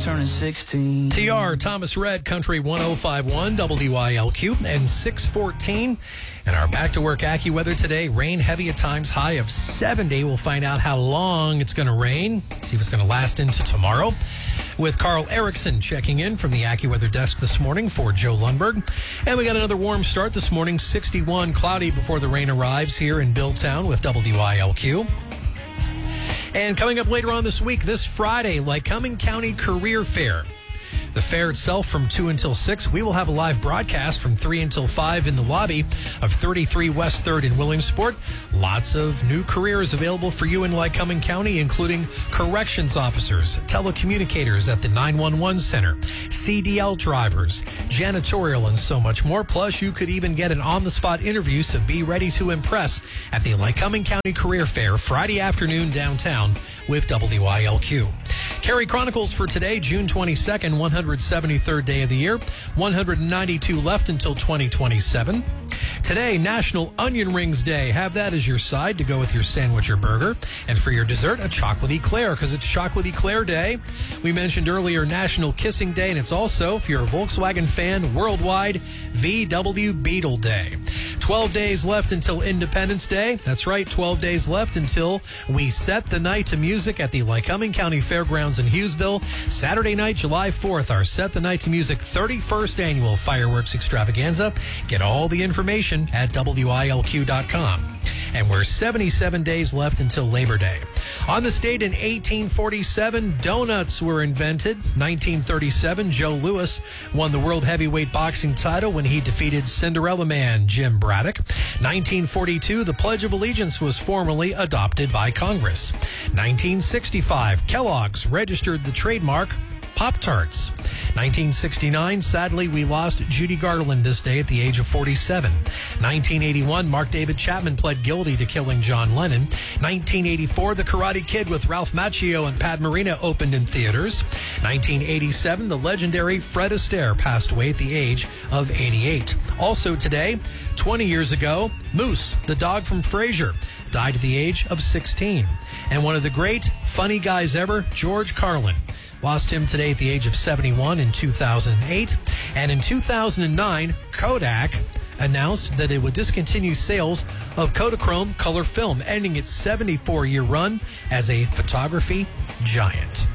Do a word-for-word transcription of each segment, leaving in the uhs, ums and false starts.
turning sixteen. T R, Thomas Red, Country one oh five point one, W I L Q, and six fourteen. And our back-to-work AccuWeather today, rain heavy at times, high of seventy. We'll find out how long it's going to rain, see if it's going to last into tomorrow. With Carl Erickson checking in from the AccuWeather desk this morning for Joe Lundberg. And we got another warm start this morning, sixty-one, cloudy before the rain arrives here in Billtown with W I L Q. And coming up later on this week, this Friday, Lycoming County Career Fair. The fair itself from two until six. We will have a live broadcast from three until five in the lobby of thirty-three West third in Williamsport. Lots of new careers available for you in Lycoming County, including corrections officers, telecommunicators at the nine one one center, C D L drivers, janitorial, and so much more. Plus, you could even get an on-the-spot interview, so be ready to impress at the Lycoming County Career Fair Friday afternoon downtown with W I L Q. Cary Chronicles for today, June twenty-second, one hundred seventy-third day of the year, one hundred ninety-two left until twenty twenty-seven. Today, National Onion Rings Day. Have that as your side to go with your sandwich or burger. And for your dessert, a chocolate eclair, because it's chocolate eclair day. We mentioned earlier National Kissing Day, and it's also, if you're a Volkswagen fan, worldwide V W Beetle Day. twelve days left until Independence Day. That's right, twelve days left until we set the night to music at the Lycoming County Fairgrounds in Hughesville. Saturday night, July fourth, our Set the Night to Music thirty-first annual fireworks extravaganza. Get all the information at W I L Q dot com. And we're seventy-seven days left until Labor Day. On this date in eighteen forty-seven, donuts were invented. nineteen thirty-seven, Joe Louis won the World Heavyweight Boxing title when he defeated Cinderella Man Jim Braddock. nineteen forty-two, the Pledge of Allegiance was formally adopted by Congress. nineteen sixty-five, Kellogg's registered the trademark Pop-Tarts. nineteen sixty-nine, sadly, we lost Judy Garland this day at the age of forty-seven. nineteen eighty-one, Mark David Chapman pled guilty to killing John Lennon. nineteen eighty-four, The Karate Kid with Ralph Macchio and Pat Morita opened in theaters. nineteen eighty-seven, the legendary Fred Astaire passed away at the age of eighty-eight. Also today, twenty years ago, Moose, the dog from Frasier, died at the age of sixteen. And one of the great funny guys ever, George Carlin, lost him today at the age of seventy-one in two thousand eight. And in two thousand nine, Kodak announced that it would discontinue sales of Kodachrome color film, ending its seventy-four-year run as a photography giant.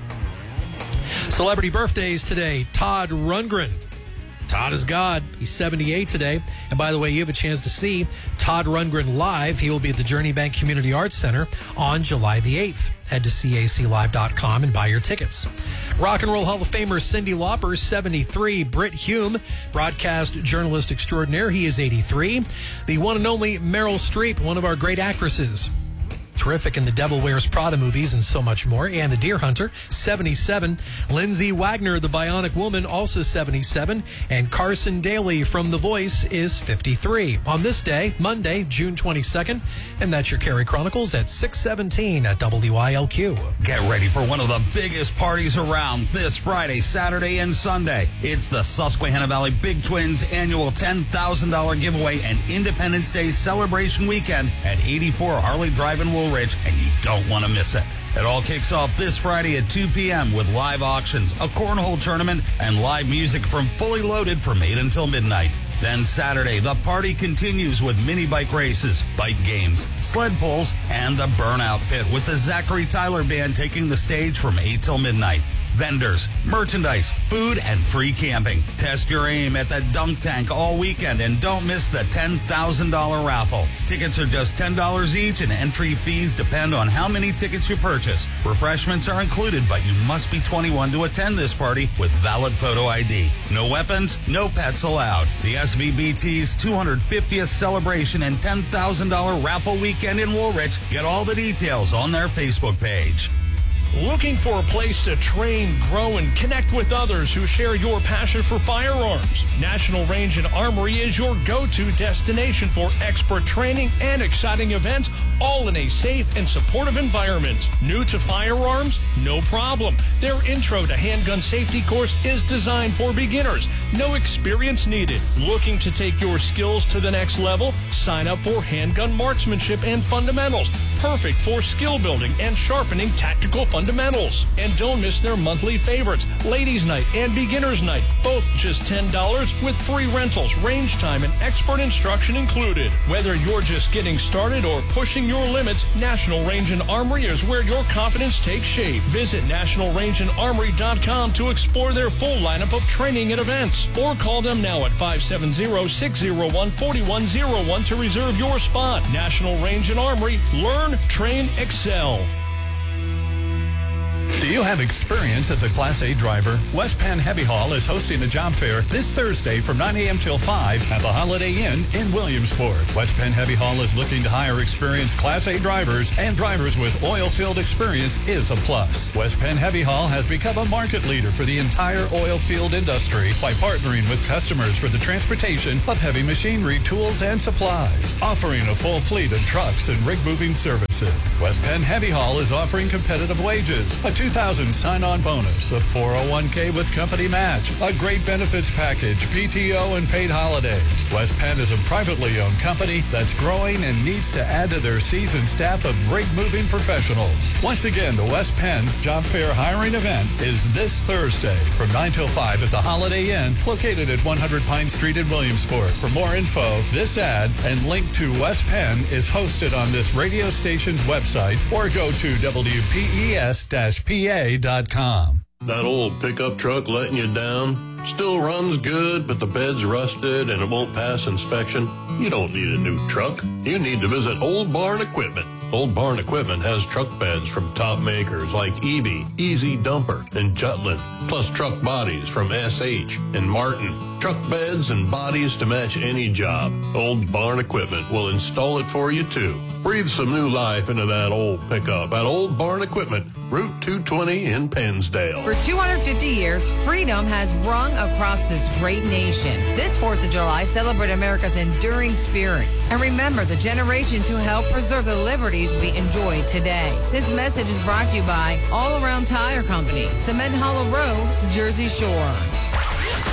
Celebrity birthdays today, Todd Rundgren. Todd is God. He's seventy-eight today. And by the way, you have a chance to see Todd Rundgren live. He will be at the Journey Bank Community Arts Center on July the eighth. Head to C A C live dot com and buy your tickets. Rock and Roll Hall of Famer Cyndi Lauper, seventy-three. Britt Hume, broadcast journalist extraordinaire. He is eighty-three. The one and only Meryl Streep, one of our great actresses. Terrific in the Devil Wears Prada movies and so much more. And the Deer Hunter, seventy-seven. Lindsay Wagner, the Bionic Woman, also seventy-seven. And Carson Daly from The Voice is fifty-three. On this day, Monday, June twenty-second. And that's your Cary Chronicles at six seventeen at W I L Q. Get ready for one of the biggest parties around this Friday, Saturday, and Sunday. It's the Susquehanna Valley Big Twins annual ten thousand dollars giveaway and Independence Day celebration weekend at eighty-four Harley Drive in Woolridge. And you don't want to miss it. It all kicks off this Friday at two p.m. with live auctions, a cornhole tournament, and live music from Fully Loaded from eight until midnight. Then Saturday, the party continues with mini bike races, bike games, sled pulls, and the Burnout Pit with the Zachary Tyler Band taking the stage from eight till midnight. Vendors, merchandise, food, and free camping. Test your aim at the Dunk Tank all weekend and don't miss the ten thousand dollars raffle. Tickets are just ten dollars each and entry fees depend on how many tickets you purchase. Refreshments are included, but you must be twenty-one to attend this party with valid photo I D. No weapons, no pets allowed. The S V B T's two hundred fiftieth celebration and ten thousand dollars raffle weekend in Woolrich. Get all the details on their Facebook page. Looking for a place to train, grow, and connect with others who share your passion for firearms? National Range and Armory is your go-to destination for expert training and exciting events, all in a safe and supportive environment. New to firearms? No problem. Their Intro to Handgun Safety course is designed for beginners. No experience needed. Looking to take your skills to the next level? Sign up for Handgun Marksmanship and Fundamentals. Perfect for skill building and sharpening tactical fundamentals. fundamentals. And don't miss their monthly favorites, Ladies Night and Beginner's Night, both just ten dollars with free rentals, range time, and expert instruction included. Whether you're just getting started or pushing your limits, National Range and Armory is where your confidence takes shape. Visit national range and armory dot com to explore their full lineup of training and events. Or call them now at five seven zero, six zero one, four one zero one to reserve your spot. National Range and Armory. Learn, train, excel. Do you have experience as a Class A driver? West Penn Heavy Haul is hosting a job fair this Thursday from nine a.m. till five at the Holiday Inn in Williamsport. West Penn Heavy Haul is looking to hire experienced Class A drivers, and drivers with oil field experience is a plus. West Penn Heavy Haul has become a market leader for the entire oil field industry by partnering with customers for the transportation of heavy machinery, tools, and supplies, offering a full fleet of trucks and rig moving services. West Penn Heavy Haul is offering competitive wages, a two thousand sign-on bonus, a four oh one k with company match, a great benefits package, P T O, and paid holidays. West Penn is a privately owned company that's growing and needs to add to their seasoned staff of rig-moving professionals. Once again, the West Penn Job Fair hiring event is this Thursday from nine till five at the Holiday Inn, located at one hundred Pine Street in Williamsport. For more info, this ad and link to West Penn is hosted on this radio station's website, or go to W P E S P A dot com. That old pickup truck letting you down? Still runs good, but the bed's rusted and it won't pass inspection? You don't need a new truck. You need to visit Old Barn Equipment. Old Barn Equipment has truck beds from top makers like E B, Easy Dumper, and Jutland, plus truck bodies from S H and Martin. Truck beds and bodies to match any job. Old Barn Equipment will install it for you, too. Breathe some new life into that old pickup at Old Barn Equipment, Route two twenty in Pennsdale. For two hundred fifty years, freedom has rung across this great nation. This fourth of July, celebrate America's enduring spirit. And remember the generations who helped preserve the liberties we enjoy today. This message is brought to you by All Around Tire Company, Cement Hollow Road, Jersey Shore.